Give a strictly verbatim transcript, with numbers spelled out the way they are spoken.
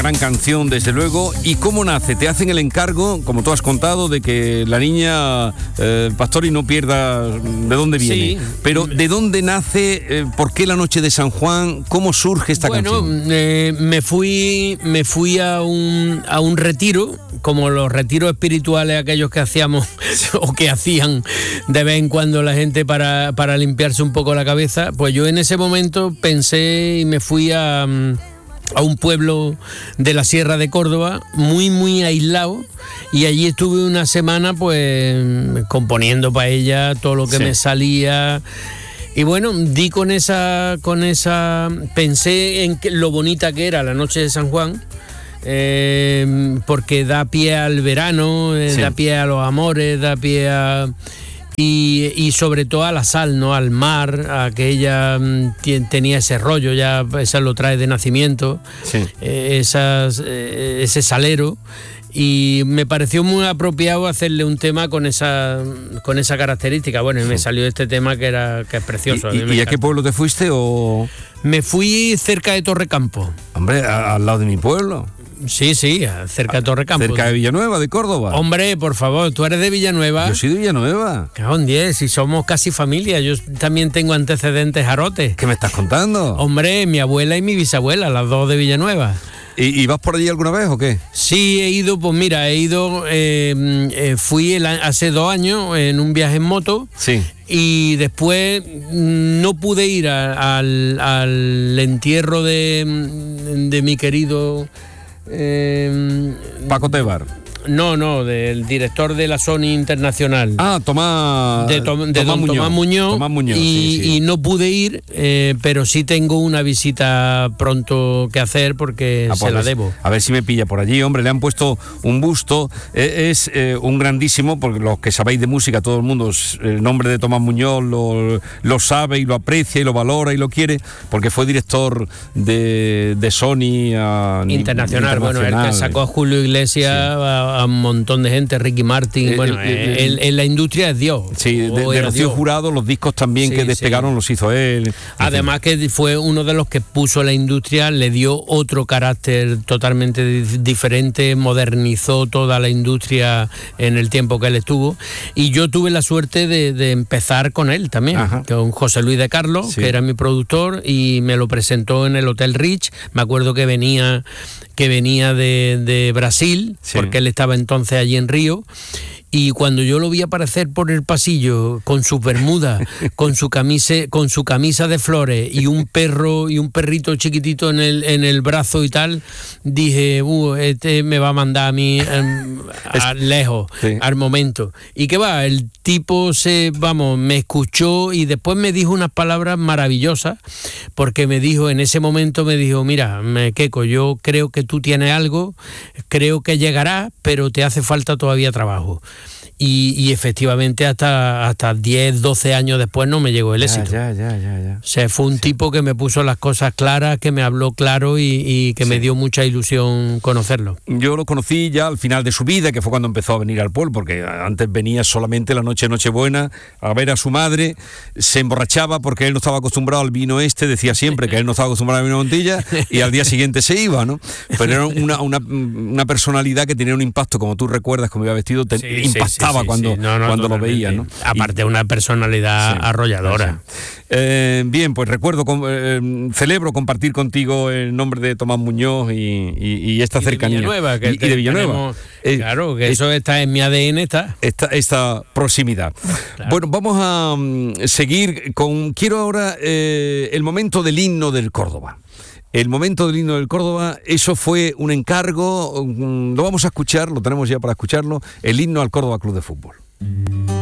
gran canción, desde luego. ¿Y cómo nace? Te hacen el encargo, como tú has contado, de que la niña eh, Pastori no pierda de dónde viene. Sí. Pero ¿de dónde nace? Eh, ¿Por qué la noche de San Juan? ¿Cómo surge esta bueno, canción? Bueno, eh, me fui, me fui a un, a un retiro, como los retiros espirituales aquellos que hacíamos o que hacían de vez en cuando la gente para, para limpiarse un poco la cabeza. Pues yo en ese momento pensé y me fui a, a un pueblo de la Sierra de Córdoba, muy muy aislado, y allí estuve una semana pues componiendo para ella todo lo que sí. me salía. Y bueno, di con esa, con esa, pensé en que, lo bonita que era la noche de San Juan, eh, porque da pie al verano, eh, sí. da pie a los amores, da pie a... Y, y sobre todo a la sal, ¿no? Al mar, a que ella t- tenía ese rollo, ya esa lo trae de nacimiento, sí. eh, esas, eh, ese salero. Y me pareció muy apropiado hacerle un tema con esa con esa característica. Bueno, y me salió este tema que era que es precioso. ¿Y, a, mí ¿y a qué pueblo te fuiste? O me fui cerca de Torrecampo. Hombre, a, al lado de mi pueblo. Sí, sí, cerca de Torrecampo. Cerca de Villanueva, de Córdoba. Hombre, por favor, ¿tú eres de Villanueva? Yo soy de Villanueva. Cabrón, diez, si somos casi familia. Yo también tengo antecedentes jarotes. ¿Qué me estás contando? Hombre, mi abuela y mi bisabuela, las dos de Villanueva. ¿Y, ¿Y vas por allí alguna vez o qué? Sí, he ido, pues mira, he ido, eh, eh, fui el, hace dos años en un viaje en moto. Sí. Y después no pude ir a, al, al entierro de, de mi querido... Eh, Paco Tebar. No, no, del director de la Sony Internacional. Ah, Tomás. De, to, de Tomás, don Muñoz. Tomás Muñoz. Tomás Muñoz y, sí, sí. y no pude ir, eh, pero sí tengo una visita pronto que hacer porque ah, se pues, la debo. A ver si me pilla por allí, hombre. Le han puesto un busto. Eh, es eh, un grandísimo, porque los que sabéis de música, todo el mundo, el nombre de Tomás Muñoz lo, lo sabe y lo aprecia y lo valora y lo quiere, porque fue director de, de Sony a, internacional. internacional. Bueno, el que sacó a Julio Iglesias. Sí. a, a un montón de gente, Ricky Martin, eh, bueno, eh, en, en la industria es Dios. Sí, de, de Rocío Jurado, los discos también sí, que despegaron sí. los hizo él. Además que fue uno de los que puso la industria, le dio otro carácter totalmente diferente, modernizó toda la industria en el tiempo que él estuvo, y yo tuve la suerte de, de empezar con él también, Ajá. con José Luis de Carlos, sí. que era mi productor, y me lo presentó en el Hotel Rich. Me acuerdo que venía que venía de, de Brasil, sí. porque él estaba entonces allí en Río, y cuando yo lo vi aparecer por el pasillo con su bermuda, con su camisa, con su camisa de flores y un perro y un perrito chiquitito en el en el brazo y tal, dije, uh, este me va a mandar a mí um, a lejos, sí. al momento. Y que va, el tipo se, vamos, me escuchó y después me dijo unas palabras maravillosas, porque me dijo, en ese momento me dijo, mira, Keko, yo creo que tú tienes algo, creo que llegará, pero te hace falta todavía trabajo. Y, y efectivamente hasta, hasta diez, doce años después no me llegó el éxito. Ya, ya, ya, ya. O sea, fue un sí. tipo que me puso las cosas claras, que me habló claro y, y que sí. me dio mucha ilusión conocerlo. Yo lo conocí ya al final de su vida, que fue cuando empezó a venir al pueblo, porque antes venía solamente la noche de Nochebuena a ver a su madre, se emborrachaba porque él no estaba acostumbrado al vino este, decía siempre que él no estaba acostumbrado al vino Montilla, y al día siguiente se iba, ¿no? Pero era una, una, una personalidad que tenía un impacto, como tú recuerdas, como iba vestido, te, sí, impactaba. Sí, Sí, cuando, sí. No, no, cuando lo veía, ¿no? Aparte de una personalidad sí, arrolladora. Sí. Eh, bien, pues recuerdo, eh, celebro compartir contigo el nombre de Tomás Muñoz y, y, y esta y cercanía. De Villanueva, que y, y de Villanueva. Tenemos, eh, claro, que eh, eso está en mi A D N, está. Esta, esta proximidad. Claro. Bueno, vamos a um, seguir con... Quiero ahora eh, el momento del himno del Córdoba. El momento del himno del Córdoba, eso fue un encargo, lo vamos a escuchar, lo tenemos ya para escucharlo, el himno al Córdoba Club de Fútbol.